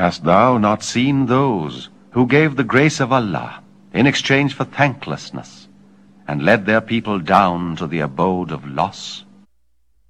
Hast thou not seen those who gave the grace of Allah in exchange for thanklessness, and led their people down to the abode of loss?